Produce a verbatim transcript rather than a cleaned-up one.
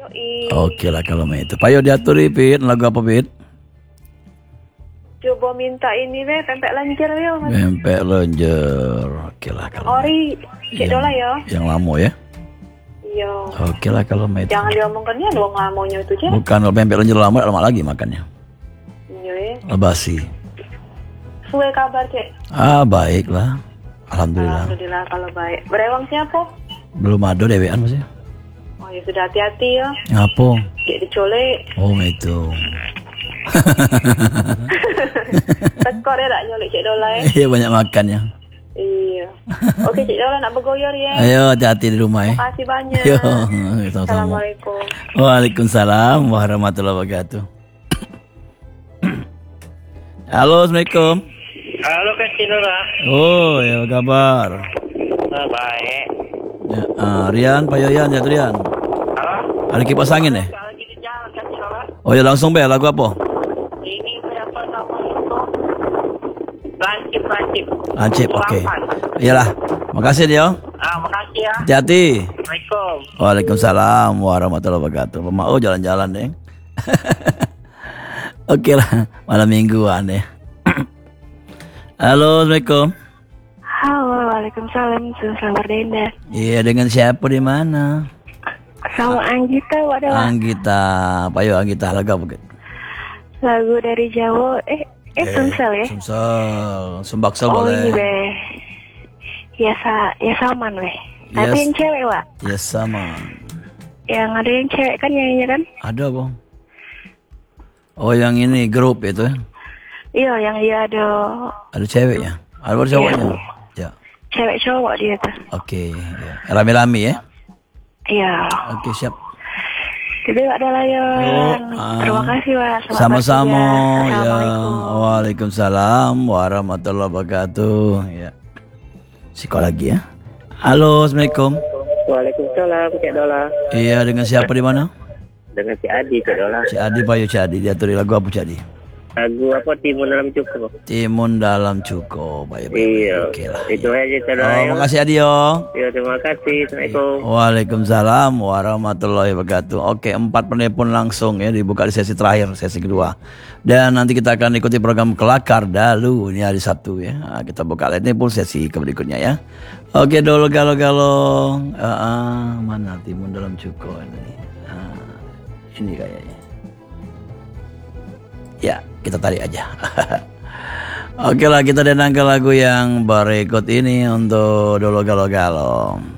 Yoi. Oke lah kalau itu. Payo diatur Pit, lagu apa Pit? Coba minta ini deh, pempek lenjer ya. Pempek lenjer. Oke lah kalau Ori, cek dola ya. Yang lama ya. Iya. Oke lah kalau itu. Jangan diomongkannya dong lamanya itu aja. Bukan kalau pempek lenjer lama, lama lagi makannya. Iya. Basi. Suwe kabar cek. Ah baik lah. Alhamdulillah. Alhamdulillah kalau baik. Berewang siapa? Belum ada dewean masih. Oh ya sudah hati-hati ya. Ngapo? Cek dicolek. Oh itu. Tekor ya tak nyolek cek dola ya. Iya banyak makan ya. Iya. Oke cek dola nak bergoyor ya. Ayo hati-hati di rumah ya. Terima kasih banyak. Yo, sama-sama. Assalamualaikum. Waalaikumsalam warahmatullahi wabarakatuh. Halo, assalamualaikum. Halo Kak Cinora. Oh, ya apa kabar? Nah, baik. Ya, ah, Rian, Pak Yoyan, ya Rian. Halo? Ada kipas angin ya? Lagi di jalan Kak Cinora. Oh ya langsung be, lagu apa? Ini berapa nama itu? Lancip, lancip. Lancip, oke. Selamat. Iyalah, makasih dia. Ah, makasih ya. Hati-hati. Assalamualaikum. Waalaikumsalam warahmatullahi wabarakatuh. Mau jalan-jalan deh. Oke lah, malam mingguan ya. Halo, assalamualaikum. Halo, waalaikumsalam. Selamat Denda. Iya, dengan siapa di mana? Sama Anggita, wadah. Anggita, Payo Anggita lagu apa? Lagu dari Jawa. Eh, eh, Sumsel ya. Sumsel, Sumbaksel Oh boleh. ini be. Ya sa, ya saman weh. Tapi Yes. yang cewek Wak. Ya sama. Yang ada yang cewek kan nyanyinya kan? Ada bang. Oh yang ini grup itu ya? Iya, yang dia ada Ada cewek ya? Ada baru cowoknya? Ya. cewek cowok dia tuh. Oke. Ya. Rame-rame ya? Iya. Oke siap. Jadi ada layan. Oh, ah. Terima kasih Wak. Selamat Sama-sama. pagi, Ya. Assalamualaikum. Waalaikumsalam warahmatullahi wabarakatuh. Ya. Siko lagi ya. Halo, assalamualaikum. Waalaikumsalam Kak Dola. Iya dengan siapa di mana? Dengan si Adi Kak Dola. Si Adi Payo si Adi. Dia tulis lagu apa si Adi? Lagu apa Timun dalam cukup? Timun dalam cukup. Payo Payo. Iya. Oke lah. Itu aja Kak Dola. Oh, ya. makasih Adi yo. Ya, terima kasih. Assalamualaikum. Waalaikumsalam warahmatullahi wabarakatuh. Oke, empat penelpon langsung ya dibuka di sesi terakhir, sesi kedua. Dan nanti kita akan ikuti program Kelakar Dalu ini hari Sabtu ya. Nah, kita buka ini pun sesi berikutnya ya. Oke, dolo galo galo. Uh, uh, mana timun dalam cuko ini? Uh, ini kayaknya. Ya, kita tarik aja. Oke lah, kita dengarkan lagu yang berikut ini untuk dolo galo galo.